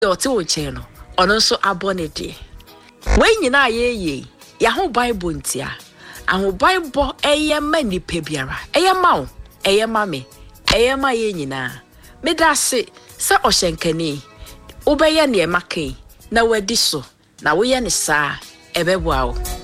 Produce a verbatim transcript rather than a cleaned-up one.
o te wo che no ono so abone de we nyina ye ye ya ho bible ntia aho bible eye ma nipa biara eye ma wo eye ma me eye ma ye nyina me da se se ohyenkani wo be ye ne makai na wadi so na wo ye ne saa ebeboa wo